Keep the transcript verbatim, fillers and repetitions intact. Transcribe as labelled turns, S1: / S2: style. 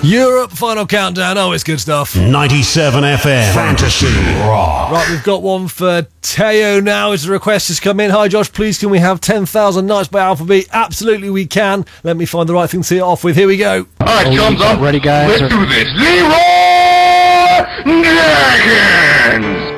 S1: Europe Final Countdown. Oh, it's good stuff.
S2: ninety-seven F M. Fantasy Rock.
S1: Right, we've got one for Teo now as the request has come in. Hi, Josh, please can we have ten thousand Nights by Alphabet? Absolutely we can. Let me find the right thing to see it off with. Here we go.
S3: All right,
S4: Oh,
S3: thumbs up.
S4: ready, guys?
S3: Let's do this. Leroy Jenkins!